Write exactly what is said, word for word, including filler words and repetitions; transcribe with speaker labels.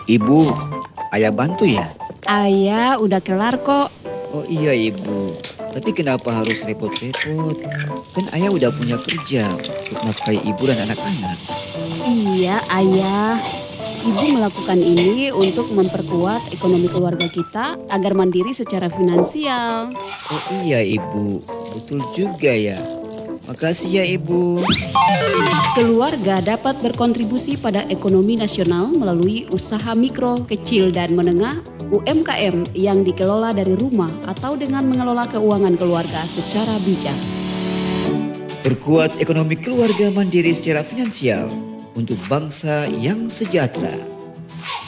Speaker 1: Ibu, ayah bantu ya?
Speaker 2: Ayah udah kelar kok.
Speaker 1: Oh iya ibu, tapi kenapa harus repot-repot? Kan ayah udah punya kerja untuk nafkahi ibu dan anak-anak.
Speaker 2: Iya, ayah. Ibu melakukan ini untuk memperkuat ekonomi keluarga kita agar mandiri secara finansial.
Speaker 1: Oh iya ibu, betul juga ya. Makasih ya ibu.
Speaker 2: Keluarga dapat berkontribusi pada ekonomi nasional melalui usaha mikro, kecil, dan menengah U M K M yang dikelola dari rumah atau dengan mengelola keuangan keluarga secara bijak.
Speaker 1: Perkuat ekonomi keluarga mandiri secara finansial untuk bangsa yang sejahtera.